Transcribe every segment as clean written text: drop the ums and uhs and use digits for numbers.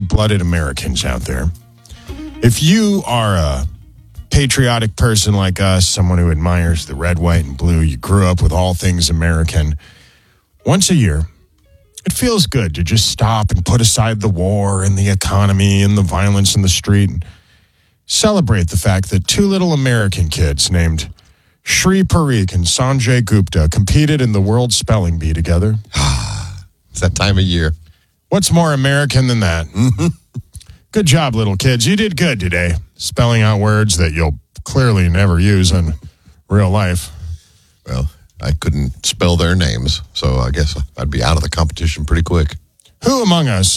true-blooded Americans out there, if you are a patriotic person like us, someone who admires the red, white, and blue, you grew up with all things American, once a year, it feels good to just stop and put aside the war and the economy and the violence in the street and celebrate the fact that two little American kids named Shri Parikh and Sanjay Gupta competed in the World Spelling Bee together. It's that time of year. What's more American than that? Good job, little kids. You did good today, spelling out words that you'll clearly never use in real life. Well, I couldn't spell their names, so I guess I'd be out of the competition pretty quick. Who among us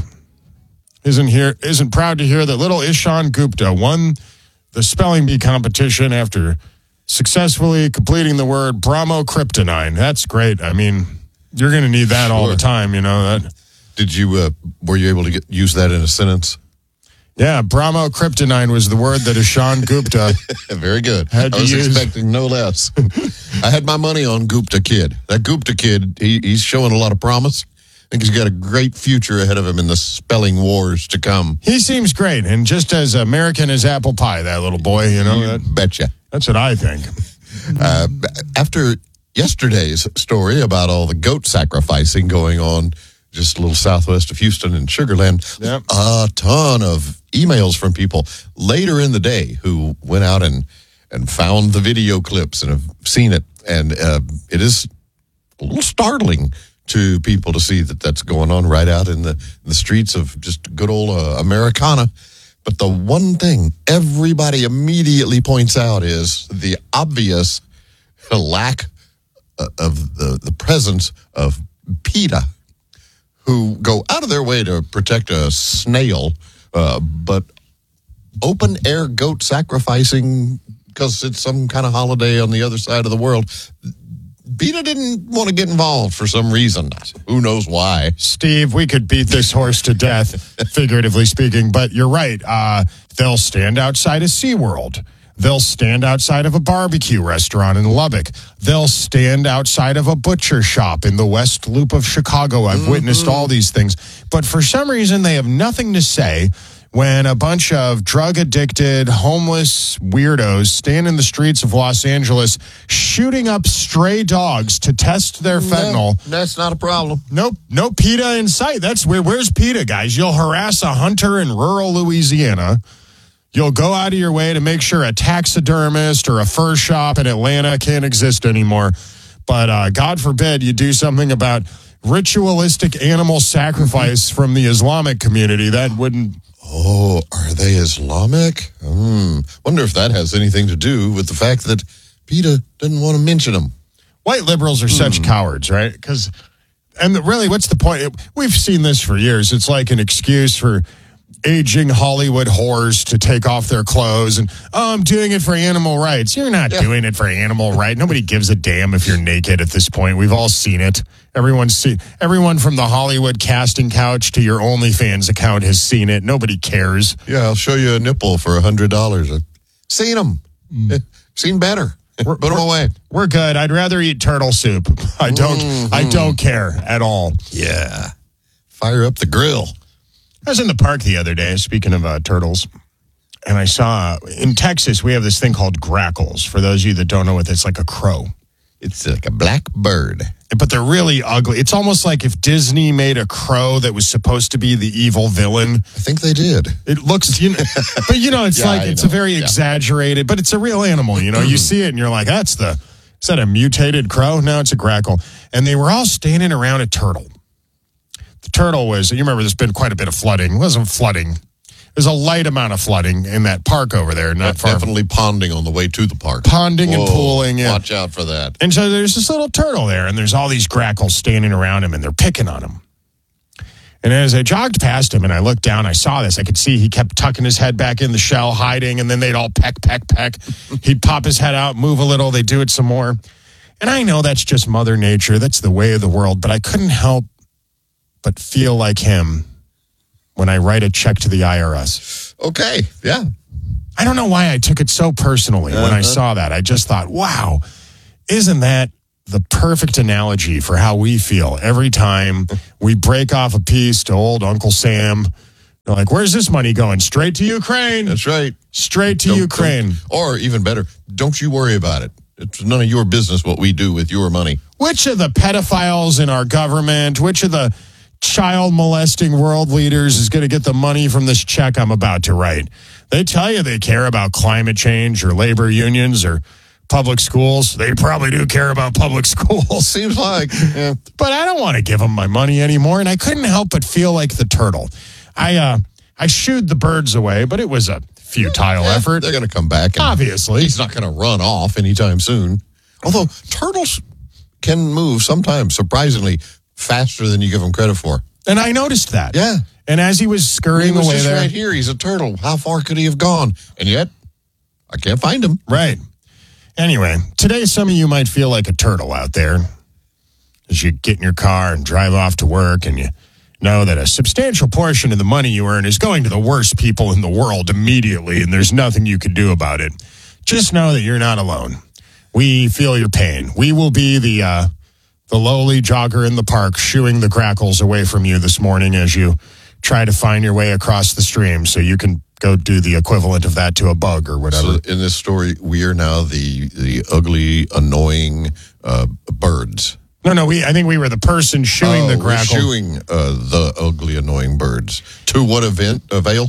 isn't proud to hear that little Ishan Gupta won the spelling bee competition after successfully completing the word bromocryptonine? That's great. I mean, you're going to need that all the time, you know that. Did you? Were you able to use that in a sentence? Yeah, bromocryptonine was the word that Ishan Gupta Very good. had to I was use. expecting no less. I had my money on Gupta Kid. That Gupta Kid, he's showing a lot of promise. I think he's got a great future ahead of him in the spelling wars to come. He seems great, and just as American as apple pie, that little boy, you know. Betcha. That's what I think. After yesterday's story about all the goat sacrificing going on just a little southwest of Houston and Sugar Land, Yep. a ton of emails from people later in the day who went out and found the video clips and have seen it. And it is a little startling to people to see that that's going on right out in the streets of just good old Americana. But the one thing everybody immediately points out is the obvious lack of the presence of PETA, who go out of their way to protect a snail, but open-air goat sacrificing because it's some kind of holiday on the other side of the world. PETA didn't want to get involved for some reason. Who knows why? Steve, we could beat this horse to death, figuratively speaking, but you're right. They'll stand outside a SeaWorld. They'll stand outside of a barbecue restaurant in Lubbock. They'll stand outside of a butcher shop in the West Loop of Chicago. I've witnessed all these things. But for some reason, they have nothing to say when a bunch of drug-addicted, homeless weirdos stand in the streets of Los Angeles shooting up stray dogs to test their fentanyl. No, that's not a problem. Nope, no PETA in sight. That's where's PETA, guys? You'll harass a hunter in rural Louisiana. You'll go out of your way to make sure a taxidermist or a fur shop in Atlanta can't exist anymore. But God forbid you do something about ritualistic animal sacrifice from the Islamic community. That wouldn't... Oh, are they Islamic? Wonder if that has anything to do with the fact that PETA didn't want to mention them. White liberals are such cowards, right? Really, what's the point? We've seen this for years. It's like an excuse for aging Hollywood whores to take off their clothes and, I'm doing it for animal rights. You're not doing it for animal rights. Nobody gives a damn if you're naked at this point. We've all seen it. Everyone from the Hollywood casting couch to your OnlyFans account has seen it. Nobody cares. Yeah, I'll show you a nipple for $100. I've seen them. Seen better. Put them away. We're good. I'd rather eat turtle soup. I don't care at all. Yeah. Fire up the grill. I was in the park the other day, speaking of turtles, and I saw, in Texas, we have this thing called grackles. For those of you that don't know what it's like a crow. It's like a black bird. But they're really ugly. It's almost like if Disney made a crow that was supposed to be the evil villain. I think they did. It looks, but it's a very exaggerated, but it's a real animal, You see it and you're like, is that a mutated crow? No, it's a grackle. And they were all standing around a turtle. The turtle was, you remember there's been quite a bit of flooding. It wasn't flooding. There's a light amount of flooding in that park over there. Not far. Definitely ponding on the way to the park. Ponding and pooling. Yeah. Watch out for that. And so there's this little turtle there, and there's all these grackles standing around him, and they're picking on him. And as I jogged past him and I looked down, I saw this. I could see he kept tucking his head back in the shell, hiding, and then they'd all peck. He'd pop his head out, move a little, they'd do it some more. And I know that's just Mother Nature. That's the way of the world. But I couldn't help but feel like him when I write a check to the IRS. Okay, yeah. I don't know why I took it so personally when I saw that. I just thought, wow, isn't that the perfect analogy for how we feel every time we break off a piece to old Uncle Sam They're like, where's this money going? Straight to Ukraine. That's right. Straight to Ukraine. Or even better, don't you worry about it. It's none of your business what we do with your money. Which of the pedophiles in our government, which of the child molesting world leaders is going to get the money from this check I'm about to write? They tell you they care about climate change or labor unions or public schools. They probably do care about public schools. Seems like. Yeah. But I don't want to give them my money anymore, and I couldn't help but feel like the turtle. I shooed the birds away, but it was a futile effort. They're going to come back. And obviously. He's not going to run off anytime soon. Although turtles can move sometimes surprisingly faster than you give them credit for. And I noticed that. Yeah. And as he was scurrying away there. Right here, he's a turtle. How far could he have gone? And yet, I can't find him. Right. Anyway, today some of you might feel like a turtle out there as you get in your car and drive off to work, and you know that a substantial portion of the money you earn is going to the worst people in the world immediately, and there's nothing you can do about it. Just know that you're not alone. We feel your pain. We will be the lowly jogger in the park shooing the grackles away from you this morning as you try to find your way across the stream so you can go do the equivalent of that to a bug or whatever. So in this story, we are now the ugly, annoying birds. No, I think we were the person shooing the grackle. Shooing the ugly, annoying birds. To what avail?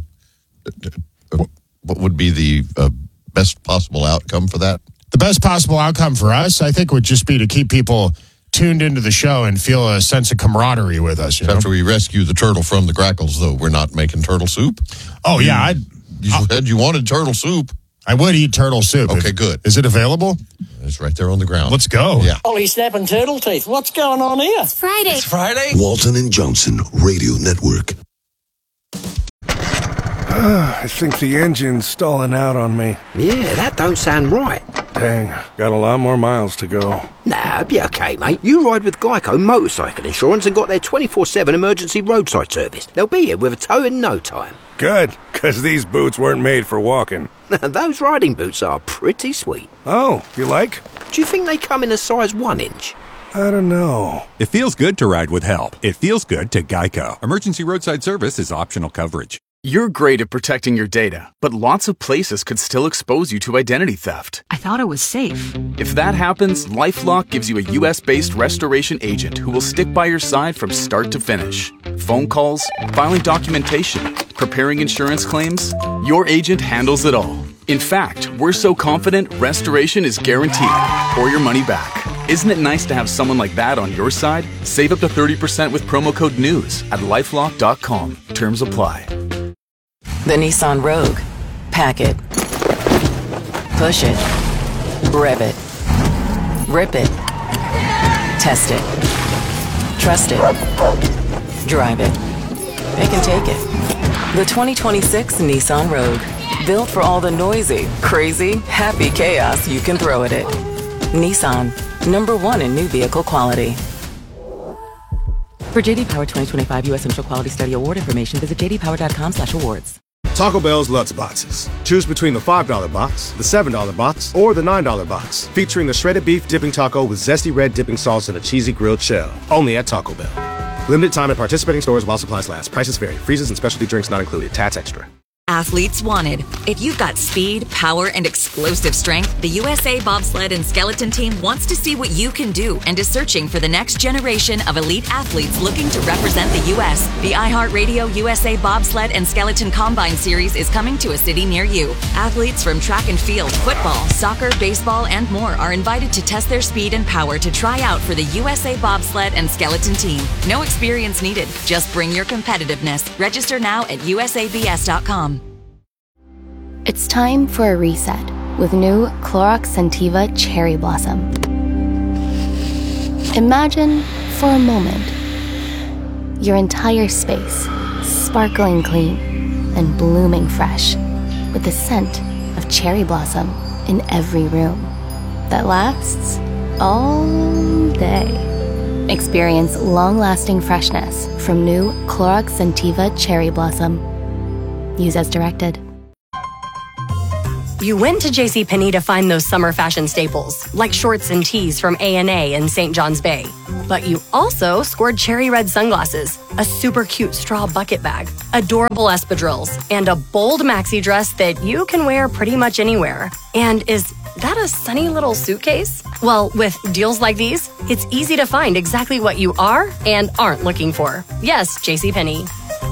What would be the best possible outcome for that? The best possible outcome for us, I think, would just be to keep people tuned into the show and feel a sense of camaraderie with us. After we rescue the turtle from the grackles, though, we're not making turtle soup. Oh, yeah. You said you wanted turtle soup. I would eat turtle soup. Okay, good. Is it available? It's right there on the ground. Let's go. Yeah. Ollie snapping turtle teeth. What's going on here? It's Friday. It's Friday? Walton and Johnson Radio Network. I think the engine's stalling out on me. Yeah, that don't sound right. Dang, got a lot more miles to go. Nah, be okay, mate. You ride with Geico Motorcycle Insurance and got their 24/7 emergency roadside service. They'll be here with a tow in no time. Good, because these boots weren't made for walking. Those riding boots are pretty sweet. Oh, you like? Do you think they come in a size 1 inch? I don't know. It feels good to ride with help. It feels good to Geico. Emergency roadside service is optional coverage. You're great at protecting your data, but lots of places could still expose you to identity theft. I thought it was safe. If that happens, LifeLock gives you a US-based restoration agent who will stick by your side from start to finish. Phone calls, filing documentation, preparing insurance claims, your agent handles it all. In fact, we're so confident restoration is guaranteed or your money back. Isn't it nice to have someone like that on your side? Save up to 30% with promo code NEWS at LifeLock.com. Terms apply. The Nissan Rogue. Pack it. Push it. Rev it. Rip it. Test it. Trust it. Drive it. It can take it. The 2026 Nissan Rogue. Built for all the noisy, crazy, happy chaos you can throw at it. Nissan. #1 in new vehicle quality. For JD Power 2025 U.S. Central Quality Study Award information, visit jdpower.com/awards. Taco Bell's Lutz Boxes. Choose between the $5 box, the $7 box, or the $9 box, featuring the shredded beef dipping taco with zesty red dipping sauce and a cheesy grilled shell. Only at Taco Bell. Limited time at participating stores while supplies last. Prices vary. Freezes and specialty drinks not included. Tats extra. Athletes wanted. If you've got speed, power, and explosive strength, the USA Bobsled and Skeleton Team wants to see what you can do and is searching for the next generation of elite athletes looking to represent the U.S. The iHeartRadio USA Bobsled and Skeleton Combine Series is coming to a city near you. Athletes from track and field, football, soccer, baseball, and more are invited to test their speed and power to try out for the USA Bobsled and Skeleton Team. No experience needed. Just bring your competitiveness. Register now at usabs.com. It's time for a reset with new Clorox Scentiva Cherry Blossom. Imagine, for a moment, your entire space sparkling clean and blooming fresh with the scent of cherry blossom in every room that lasts all day. Experience long-lasting freshness from new Clorox Scentiva Cherry Blossom. Use as directed. You went to JCPenney to find those summer fashion staples, like shorts and tees from A&A in St. John's Bay. But you also scored cherry red sunglasses, a super cute straw bucket bag, adorable espadrilles, and a bold maxi dress that you can wear pretty much anywhere. And is that a sunny little suitcase? Well, with deals like these, it's easy to find exactly what you are and aren't looking for. Yes, JCPenney.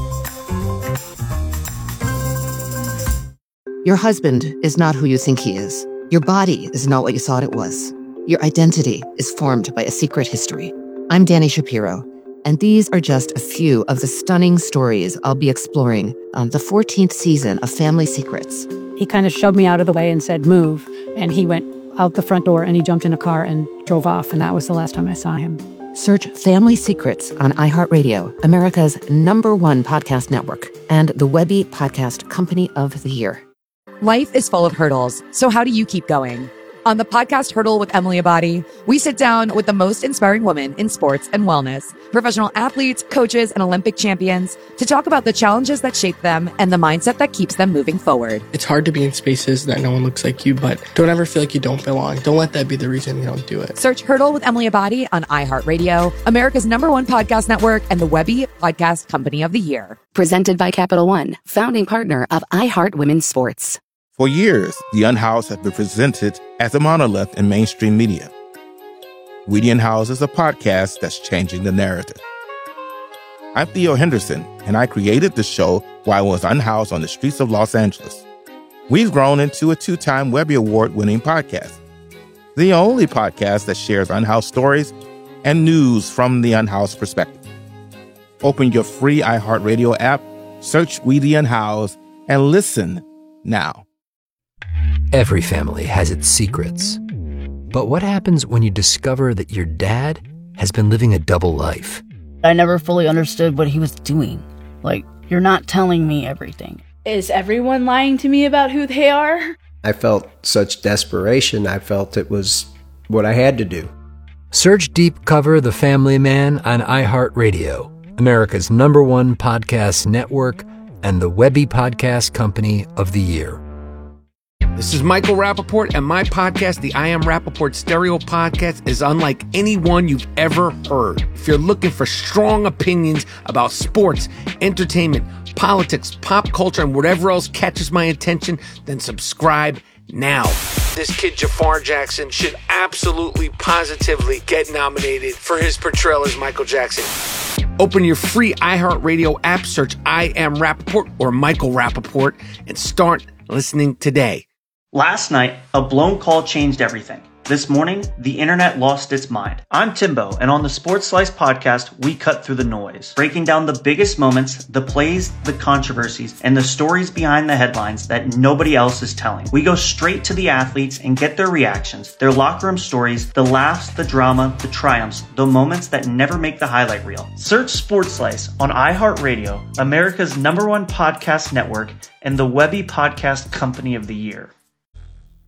Your husband is not who you think he is. Your body is not what you thought it was. Your identity is formed by a secret history. I'm Dani Shapiro, and these are just a few of the stunning stories I'll be exploring on the 14th season of Family Secrets. He kind of shoved me out of the way and said, move. And he went out the front door and he jumped in a car and drove off. And that was the last time I saw him. Search Family Secrets on iHeartRadio, America's #1 podcast network, and the Webby Podcast Company of the Year. Life is full of hurdles, so how do you keep going? On the podcast Hurdle with Emily Abadi, we sit down with the most inspiring women in sports and wellness, professional athletes, coaches, and Olympic champions to talk about the challenges that shape them and the mindset that keeps them moving forward. It's hard to be in spaces that no one looks like you, but don't ever feel like you don't belong. Don't let that be the reason you don't do it. Search Hurdle with Emily Abadi on iHeartRadio, America's #1 podcast network, and the Webby Podcast Company of the Year. Presented by Capital One, founding partner of iHeart Women's Sports. For years, The Unhoused has been presented as a monolith in mainstream media. We the Unhoused is a podcast that's changing the narrative. I'm Theo Henderson, and I created the show while I was unhoused on the streets of Los Angeles. We've grown into a 2-time Webby Award-winning podcast, the only podcast that shares unhoused stories and news from the unhoused perspective. Open your free iHeartRadio app, search We the Unhoused, and listen now. Every family has its secrets. But what happens when you discover that your dad has been living a double life? I never fully understood what he was doing. Like, you're not telling me everything. Is everyone lying to me about who they are? I felt such desperation. I felt it was what I had to do. Search Deep Cover The Family Man on iHeartRadio, America's #1 podcast network, and the Webby Podcast Company of the Year. This is Michael Rappaport, and my podcast, the I Am Rappaport Stereo Podcast, is unlike any one you've ever heard. If you're looking for strong opinions about sports, entertainment, politics, pop culture, and whatever else catches my attention, then subscribe now. This kid Jafar Jackson should absolutely, positively get nominated for his portrayal as Michael Jackson. Open your free iHeartRadio app, search I Am Rappaport or Michael Rappaport, and start listening today. Last night, a blown call changed everything. This morning, the internet lost its mind. I'm Timbo, and on the Sports Slice podcast, we cut through the noise, breaking down the biggest moments, the plays, the controversies, and the stories behind the headlines that nobody else is telling. We go straight to the athletes and get their reactions, their locker room stories, the laughs, the drama, the triumphs, the moments that never make the highlight reel. Search Sports Slice on iHeartRadio, America's #1 podcast network, and the Webby Podcast Company of the Year.